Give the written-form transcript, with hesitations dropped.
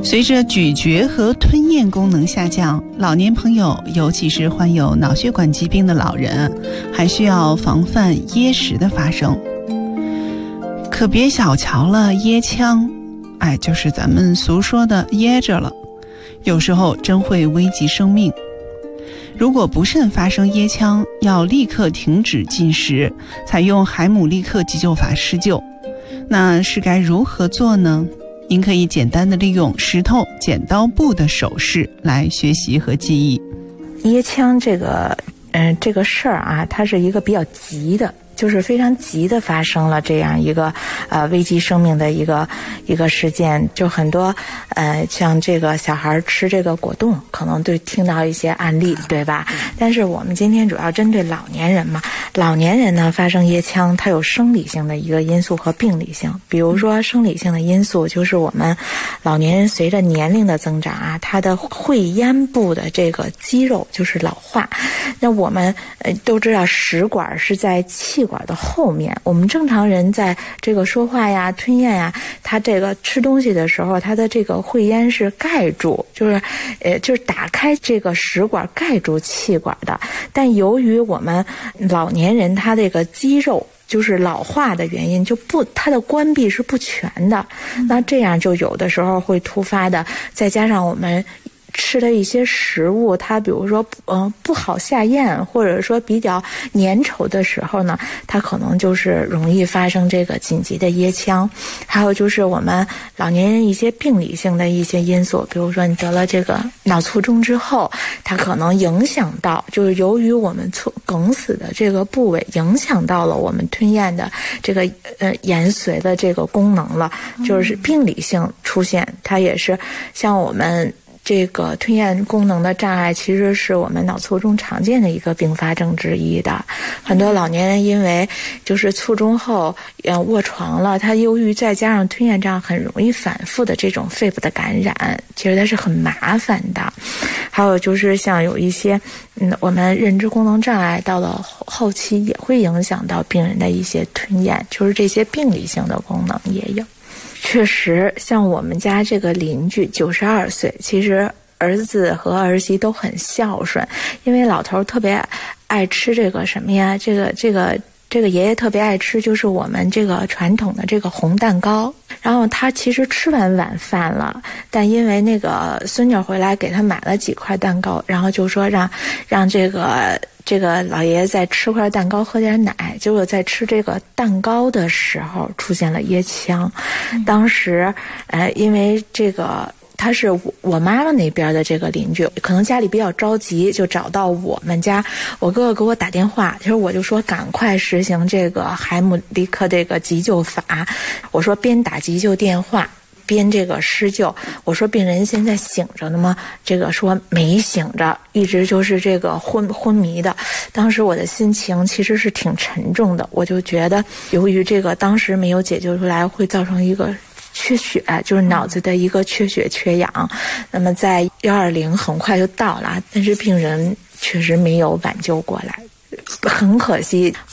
随着咀嚼和吞咽功能下降，老年朋友，尤其是患有脑血管疾病的老人，还需要防范噎食的发生。可别小瞧了噎腔，就是咱们俗说的噎着了，有时候真会危及生命。如果不慎发生噎腔，要立刻停止进食，采用海姆立克急救法施救。那是该如何做呢？您可以简单的利用石头、剪刀、布的手势来学习和记忆。 噎腔这个事儿啊，它是一个比较急的，就是非常急的发生了这样一个危及生命的一个事件。就很多像这个小孩吃这个果冻，可能对听到一些案例，对吧？但是我们今天主要针对老年人嘛。老年人呢发生噎腔，它有生理性的一个因素和病理性。比如说生理性的因素，就是我们老年人随着年龄的增长啊，他的会咽部的这个肌肉就是老化。那我们都知道食管是在气管的后面，我们正常人在这个说话呀、吞咽呀，他这个吃东西的时候，他的这个会咽是盖住，就是打开这个食管盖住气管的。但由于我们老年人他这个肌肉就是老化的原因，它的关闭是不全的，那这样就有的时候会突发的，再加上我们吃的一些食物，它比如说不好下咽，或者说比较粘稠的时候呢，它可能就是容易发生这个紧急的噎腔。还有就是我们老年人一些病理性的一些因素，比如说你得了这个脑卒中之后，它可能影响到，就是由于我们梗死的这个部位影响到了我们吞咽的这个延髓的这个功能了，就是病理性出现。它也是像我们这个吞咽功能的障碍，其实是我们脑卒中常见的一个并发症之一的。很多老年人因为就是卒中后卧床了，他由于再加上吞咽障，很容易反复的这种肺部的感染，其实它是很麻烦的。还有就是像有一些我们认知功能障碍到了后期也会影响到病人的一些吞咽，就是这些病理性的功能也有。确实，像我们家这个邻居92岁，其实儿子和儿媳都很孝顺，因为老头特别爱吃这个什么呀？这个爷爷特别爱吃，就是我们这个传统的这个红蛋糕。然后他其实吃完晚饭了，但因为那个孙女回来给他买了几块蛋糕，然后就说让这个老爷爷再吃块蛋糕喝点奶，结果在吃这个蛋糕的时候出现了噎腔。当时因为这个他是我妈妈那边的这个邻居，可能家里比较着急，就找到我们家，我哥哥给我打电话，其实我就说赶快实行这个海姆立克这个急救法，我说边打急救电话边这个施救，我说病人现在醒着呢吗？这个说没醒着，一直就是这个昏迷的。当时我的心情其实是挺沉重的，我就觉得由于这个当时没有解救出来，会造成一个缺血，就是脑子的一个缺血缺氧。那么在120很快就到了，但是病人确实没有挽救过来，很可惜。